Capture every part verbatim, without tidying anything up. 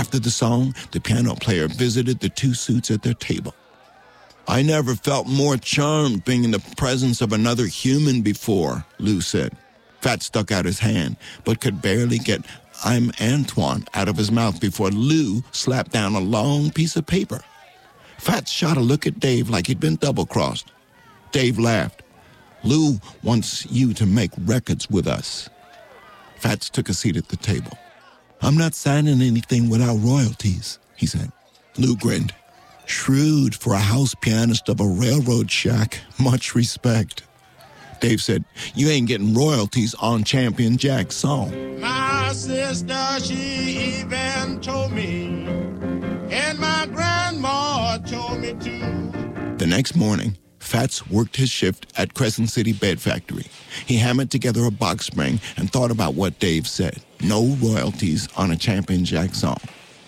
After the song, the piano player visited the two suits at their table. "I never felt more charmed being in the presence of another human before," Lou said. Fats stuck out his hand, but could barely get "I'm Antoine" out of his mouth before Lou slapped down a long piece of paper. Fats shot a look at Dave like he'd been double-crossed. Dave laughed. "Lou wants you to make records with us." Fats took a seat at the table. "I'm not signing anything without royalties," he said. Lou grinned. "Shrewd for a house pianist of a railroad shack. Much respect." Dave said, "You ain't getting royalties on Champion Jack's song." My sister, she even told me, and my grandma told me too. The next morning, Fats worked his shift at Crescent City Bed Factory. He hammered together a box spring and thought about what Dave said. No royalties on a Champion Jack song.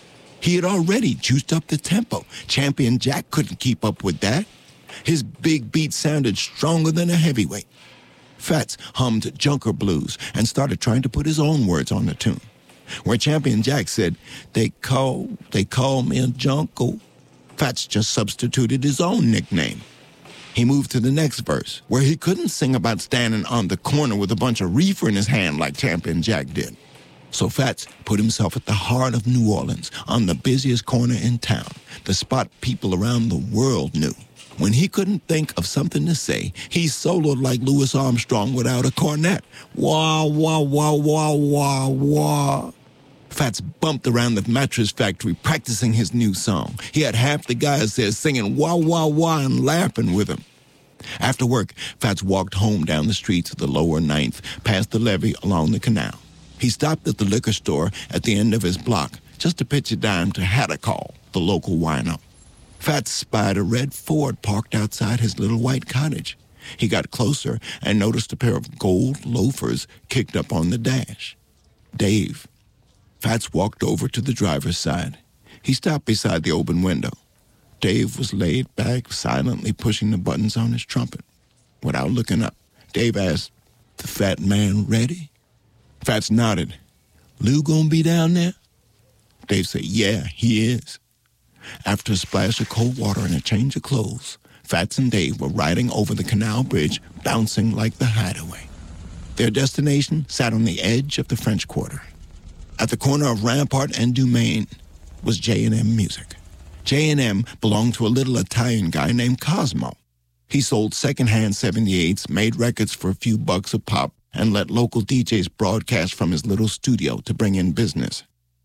He had already juiced up the tempo. Champion Jack couldn't keep up with that. His big beat sounded stronger than a heavyweight. Fats hummed Junker Blues and started trying to put his own words on the tune. Where Champion Jack said, they call, they call me a junko, Fats just substituted his own nickname. He moved to the next verse, where he couldn't sing about standing on the corner with a bunch of reefer in his hand like Champion Jack did. So Fats put himself at the heart of New Orleans, on the busiest corner in town, the spot people around the world knew. When he couldn't think of something to say, he soloed like Louis Armstrong without a cornet. Wah, wah, wah, wah, wah, wah. Fats bumped around the mattress factory practicing his new song. He had half the guys there singing wah, wah, wah and laughing with him. After work, Fats walked home down the streets of the lower Ninth, past the levee along the canal. He stopped at the liquor store at the end of his block just to pitch a dime to Hadacall, the local wino. Fats spied a red Ford parked outside his little white cottage. He got closer and noticed a pair of gold loafers kicked up on the dash. Dave. Fats walked over to the driver's side. He stopped beside the open window. Dave was laid back, silently pushing the buttons on his trumpet. Without looking up, Dave asked, "The fat man ready?" Fats nodded. "Lou gonna be down there?" Dave said, "Yeah, he is." After a splash of cold water and a change of clothes, Fats and Dave were riding over the canal bridge, bouncing like the Hideaway. Their destination sat on the edge of the French Quarter. At the corner of Rampart and Dumaine was J and M Music. J and M belonged to a little Italian guy named Cosmo. He sold secondhand seventy-eights, made records for a few bucks a pop, and let local D Js broadcast from his little studio to bring in business.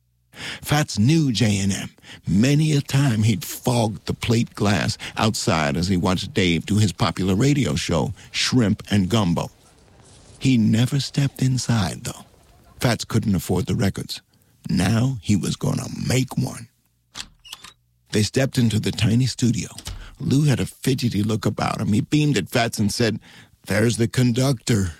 Fats knew J and M. Many a time he'd fogged the plate glass outside as he watched Dave do his popular radio show, Shrimp and Gumbo. He never stepped inside, though. Fats couldn't afford the records. Now he was going to make one. They stepped into the tiny studio. Lou had a fidgety look about him. He beamed at Fats and said, "There's the conductor."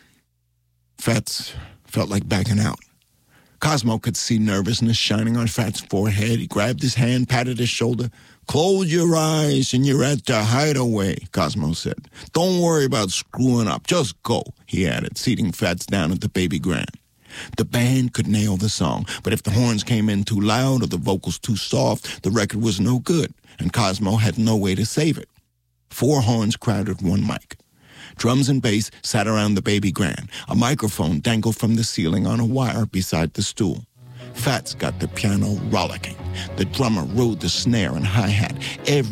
Fats felt like backing out. Cosmo could see nervousness shining on Fats' forehead. He grabbed his hand, patted his shoulder. "Close your eyes and you're at the Hideaway," Cosmo said. "Don't worry about screwing up. Just go," he added, seating Fats down at the baby grand. The band could nail the song, but if the horns came in too loud or the vocals too soft, the record was no good, and Cosmo had no way to save it. Four horns crowded one mic. Drums and bass sat around the baby grand. A microphone dangled from the ceiling on a wire beside the stool. Fats got the piano rollicking. The drummer rode the snare and hi-hat. Every